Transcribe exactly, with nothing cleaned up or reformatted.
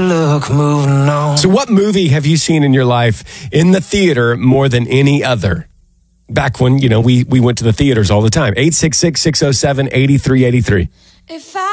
look, moving on. So what movie have you seen in your life in the theater more than any other? Back when, you know, we, we went to the theaters all the time. eight six six, six oh seven, eight three eight three. If I